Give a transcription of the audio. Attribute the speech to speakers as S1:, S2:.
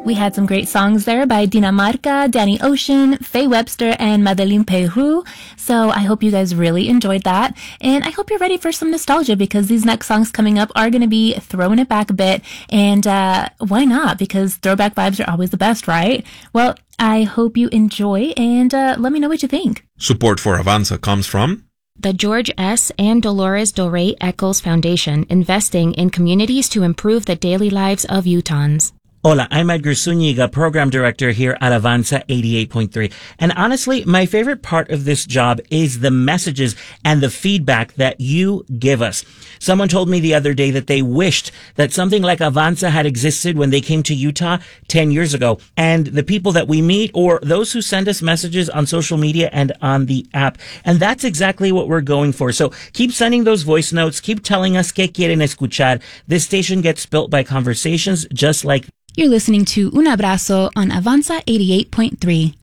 S1: We had some great songs there by Dinamarca, Danny Ocean, Faye Webster, and Madeleine Peyrou. So I hope you guys really enjoyed that. And I hope you're ready for some nostalgia because these next songs coming up are going to be throwing it back a bit. And why not? Because throwback vibes are always the best, right? Well, I hope you enjoy and let me know what you think.
S2: Support for Avanza comes from
S3: the George S. and Dolores Doré Eccles Foundation, investing in communities to improve the daily lives of Utahns.
S4: Hola, I'm Edgar Zuniga, Program Director here at Avanza 88.3. And honestly, my favorite part of this job is the messages and the feedback that you give us. Someone told me the other day that they wished that something like Avanza had existed when they came to Utah 10 years ago. And the people that we meet or those who send us messages on social media and on the app. And that's exactly what we're going for. So keep sending those voice notes. Keep telling us que quieren escuchar. This station gets built by conversations just like
S1: You're listening to Un Abrazo on Avanza 88.3.